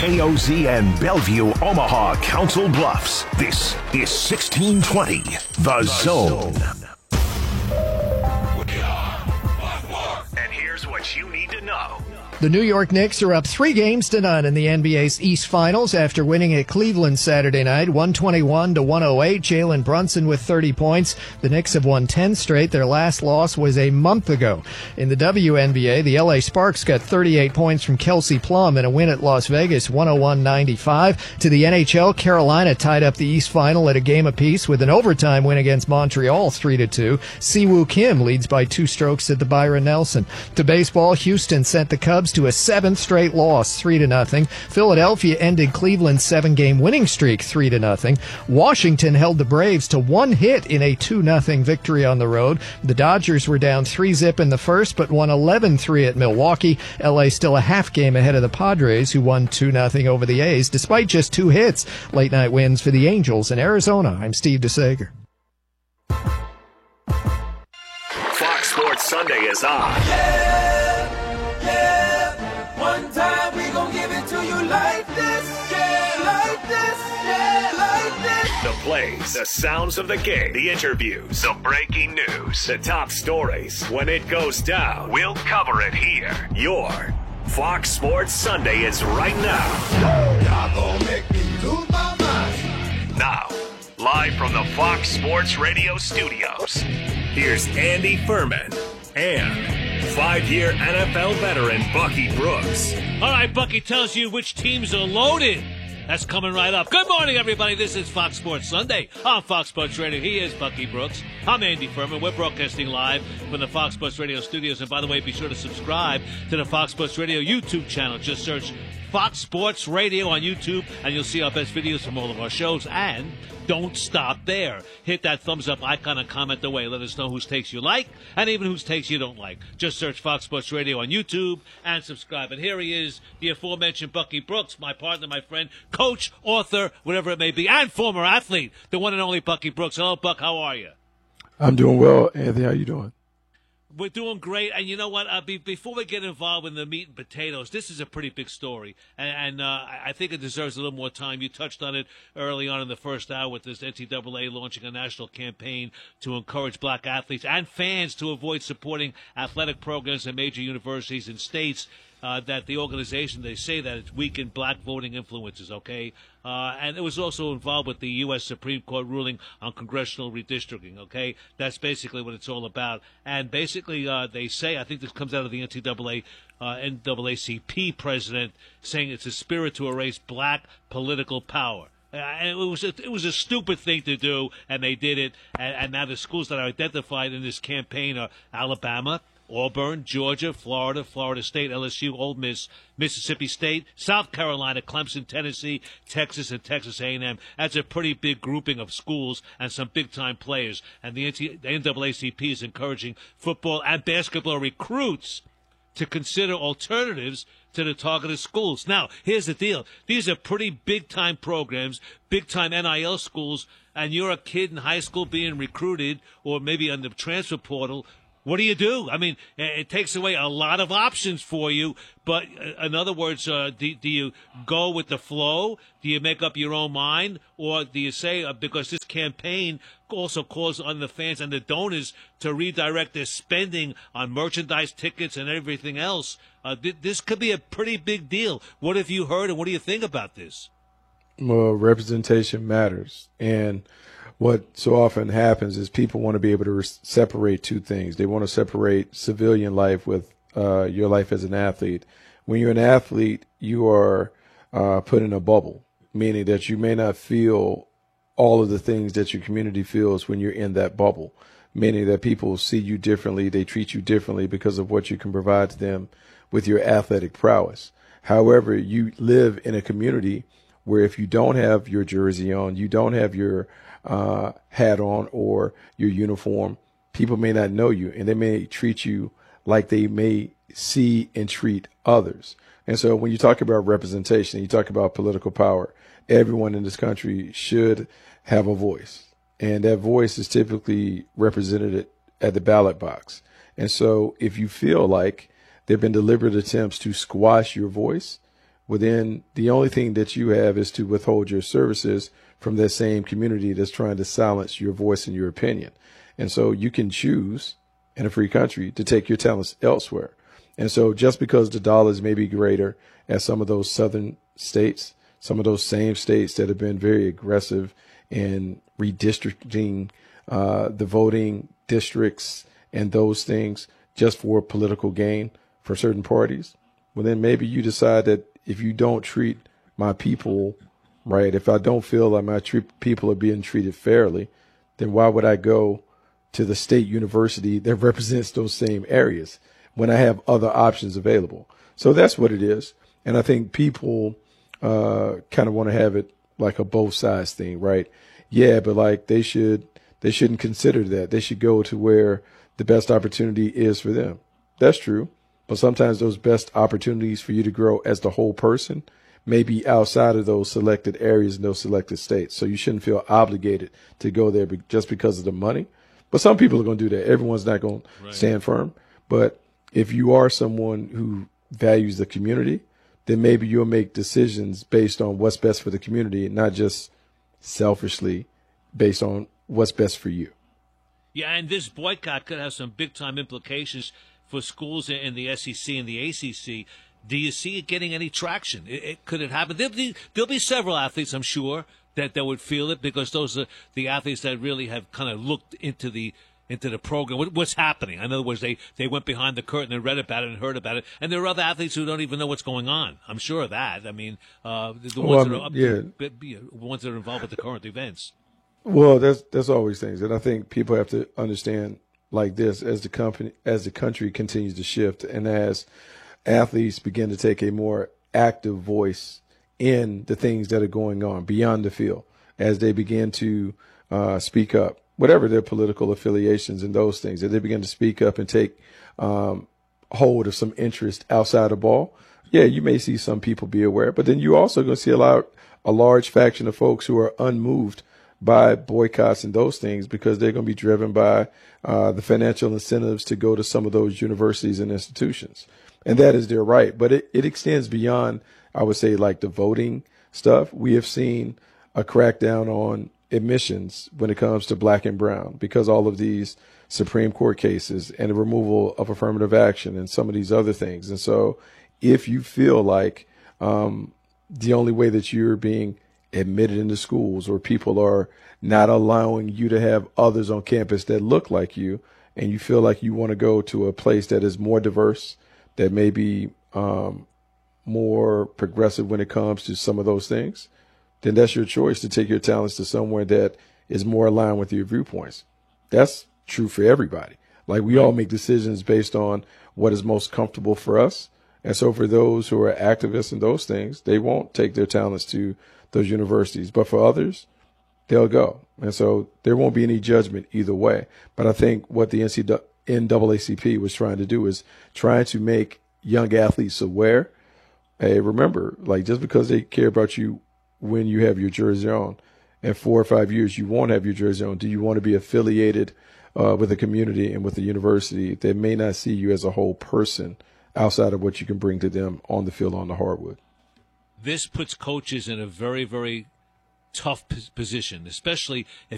KOZ and Bellevue, Omaha, Council Bluffs. This is 1620, The Zone. And here's what you need to know. The New York Knicks are up 3-0 in the NBA's East Finals after winning at Cleveland Saturday night, 121-108. Jalen Brunson with 30 points. The Knicks have won 10 straight. Their last loss was a month ago. In the WNBA, the LA Sparks got 38 points from Kelsey Plum in a win at Las Vegas, 101-95. To the NHL, Carolina tied up the East Final at a game apiece with an overtime win against Montreal, 3-2. Siwoo Kim leads by 2 strokes at the Byron Nelson. To baseball, Houston sent the Cubs to a 7th straight loss, 3-0. Philadelphia ended Cleveland's 7-game winning streak, 3-0. Washington held the Braves to 1 hit in a 2-0 victory on the road. The Dodgers were down 3-0 in the first, but won 11-3 at Milwaukee. LA still a half game ahead of the Padres, who won 2-0 over the A's, despite just 2 hits. Late night wins for the Angels in Arizona. I'm Steve DeSager. Fox Sports Sunday is on. One time we gon' give it to you like this, like this, like this. The plays, the sounds of the game, the interviews, the breaking news, the top stories. When it goes down, we'll cover it here. Your Fox Sports Sunday is right now. Y'all gon' make me lose my mind. Now, live from the Fox Sports Radio studios, here's Andy Furman and 5-year NFL veteran Bucky Brooks. All right, Bucky tells you which teams are loaded. That's coming right up. Good morning, everybody. This is Fox Sports Sunday on Fox Sports Radio. He is Bucky Brooks. I'm Andy Furman. We're broadcasting live from the Fox Sports Radio studios. And by the way, be sure to subscribe to the Fox Sports Radio YouTube channel. Just search Fox Sports Radio on YouTube, and you'll see our best videos from all of our shows. And don't stop there. Hit that thumbs up icon and comment away. Let us know whose takes you like and even whose takes you don't like. Just search Fox Sports Radio on YouTube and subscribe. And here he is, the aforementioned Bucky Brooks, my partner, my friend, coach, author, whatever it may be, and former athlete, the one and only Bucky Brooks. Hello, Buck. How are you? I'm doing well, Anthony. How you doing? We're doing great, and you know what? Before we get involved in the meat and potatoes, this is a pretty big story, and I think it deserves a little more time. You touched on it early on in the first hour with this NCAA launching a national campaign to encourage black athletes and fans to avoid supporting athletic programs in major universities and states. That the organization, they say that it's weakened black voting influences, okay? And it was also involved with the U.S. Supreme Court ruling on congressional redistricting, okay? That's basically what it's all about. And basically, they say, I think this comes out of the NAACP president, saying it's a spirit to erase black political power. And it was a stupid thing to do, and they did it. And now the schools that are identified in this campaign are Alabama, Auburn, Georgia, Florida, Florida State, LSU, Ole Miss, Mississippi State, South Carolina, Clemson, Tennessee, Texas, and Texas A&M. That's a pretty big grouping of schools and some big-time players. And the NAACP is encouraging football and basketball recruits to consider alternatives to the targeted schools. Now, here's the deal. These are pretty big-time programs, big-time NIL schools, and you're a kid in high school being recruited or maybe on the transfer portal. What do you do? I mean, it takes away a lot of options for you. But in other words, do you go with the flow? Do you make up your own mind? Or do you say, because this campaign also calls on the fans and the donors to redirect their spending on merchandise, tickets, and everything else? This could be a pretty big deal. What have you heard, and what do you think about this? Well, representation matters. And what so often happens is people want to be able to separate two things. They want to separate civilian life with your life as an athlete. When you're an athlete, you are put in a bubble, meaning that you may not feel all of the things that your community feels when you're in that bubble, meaning that people see you differently. They treat you differently because of what you can provide to them with your athletic prowess. However, you live in a community where if you don't have your jersey on, you don't have your hat on or your uniform, people may not know you, and they may treat you like they may see and treat others. And so when you talk about representation, you talk about political power, everyone in this country should have a voice. And that voice is typically represented at the ballot box. And so if you feel like there have been deliberate attempts to squash your voice, well, then the only thing that you have is to withhold your services from that same community that's trying to silence your voice and your opinion. And so you can choose in a free country to take your talents elsewhere. And so just because the dollars may be greater as some of those southern states, some of those same states that have been very aggressive in redistricting the voting districts and those things just for political gain for certain parties, well, then maybe you decide that if you don't treat my people right, if I don't feel like my people are being treated fairly, then why would I go to the state university that represents those same areas when I have other options available? So that's what it is. And I think people kind of want to have it like a both sides thing, right? Yeah, but like they shouldn't consider that. They should go to where the best opportunity is for them. That's true. But sometimes those best opportunities for you to grow as the whole person may be outside of those selected areas and those selected states. So you shouldn't feel obligated to go there just because of the money. But some people are going to do that. Everyone's not going to stand firm. But if you are someone who values the community, then maybe you'll make decisions based on what's best for the community and not just selfishly based on what's best for you. Yeah, and this boycott could have some big-time implications for schools in the SEC and the ACC. Do you see it getting any traction? Could it happen? There'll be several athletes, I'm sure, that would feel it, because those are the athletes that really have kind of looked into the program, what's happening. In other words, they went behind the curtain and read about it and heard about it. And there are other athletes who don't even know what's going on. I'm sure of that. I mean, the ones that are involved with the current events. Well, there's always things, and I think people have to understand like this as the country continues to shift, and as athletes begin to take a more active voice in the things that are going on beyond the field, as they begin to speak up, whatever their political affiliations and those things, as they begin to speak up and take hold of some interest outside of ball. Yeah, you may see some people be aware, but then you also going to see a large faction of folks who are unmoved by boycotts and those things, because they're going to be driven by the financial incentives to go to some of those universities and institutions. And that is their right. But it extends beyond, I would say, like the voting stuff. We have seen a crackdown on admissions when it comes to black and brown, because all of these Supreme Court cases and the removal of affirmative action and some of these other things. And so if you feel like the only way that you're being admitted into schools, or people are not allowing you to have others on campus that look like you, and you feel like you want to go to a place that is more diverse, that may be more progressive when it comes to some of those things, then that's your choice to take your talents to somewhere that is more aligned with your viewpoints. That's true for everybody. Like, we all make decisions based on what is most comfortable for us. And so for those who are activists in those things, they won't take their talents to those universities. But for others, they'll go. And so there won't be any judgment either way. But I think what the NAACP was trying to do is trying to make young athletes aware. Hey, remember, like, just because they care about you when you have your jersey on, in 4 or 5 years you won't have your jersey on. Do you want to be affiliated with a community and with a university that may not see you as a whole person outside of what you can bring to them on the field, on the hardwood? This puts coaches in a very, very tough position, especially if